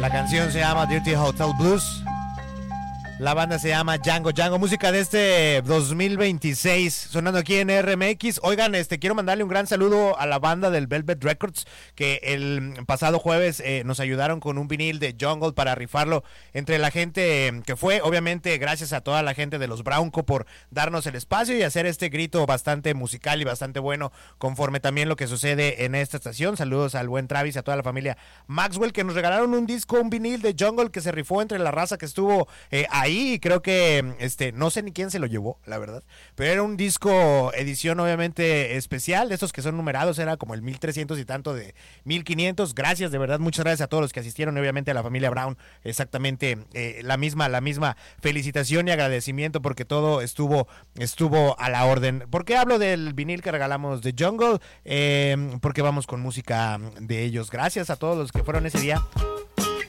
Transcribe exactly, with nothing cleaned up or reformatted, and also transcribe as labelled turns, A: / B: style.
A: La canción se llama Dirty Hotel Blues. La banda se llama Django Django, música de este dos mil veintiséis, sonando aquí en R M X. Oigan, este quiero mandarle un gran saludo a la banda del Velvet Records, que el pasado jueves eh, nos ayudaron con un vinil de Jungle para rifarlo entre la gente eh, que fue. Obviamente, gracias a toda la gente de los Bronco por darnos el espacio y hacer este grito bastante musical y bastante bueno, conforme también lo que sucede en esta estación. Saludos al buen Travis y a toda la familia Maxwell, que nos regalaron un disco, un vinil de Jungle que se rifó entre la raza que estuvo eh, ahí. Ahí creo que, este, no sé ni quién se lo llevó, la verdad, pero era un disco edición obviamente especial, de estos que son numerados, era como el mil trescientos y tanto de mil quinientos. Gracias, de verdad, muchas gracias a todos los que asistieron, obviamente a la familia Brown, exactamente eh, la misma, la misma felicitación y agradecimiento porque todo estuvo, estuvo a la orden. ¿Por qué hablo del vinil que regalamos de Jungle? Eh, porque vamos con música de ellos. Gracias a todos los que fueron ese día